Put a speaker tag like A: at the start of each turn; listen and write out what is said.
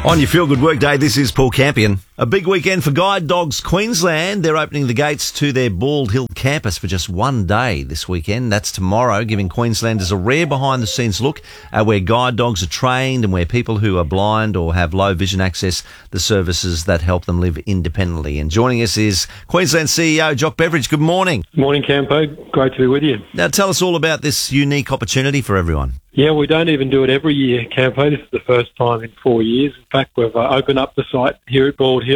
A: On your Feel Good Workday, this is Paul Campion. A big weekend for Guide Dogs Queensland. They're opening the gates to their Bald Hill campus for just one day this weekend. That's tomorrow, giving Queenslanders a rare behind-the-scenes look at where guide dogs are trained and where people who are blind or have low vision access the services that help them live independently. And joining us is Queensland CEO Jock Beveridge. Good morning.
B: Morning, Campo. Great to be with you.
A: Now, tell us all about this unique opportunity for everyone.
B: Yeah, we don't even do it every year, Campo. This is the first time in 4 years. In fact, we've opened up the site here at Bald Hill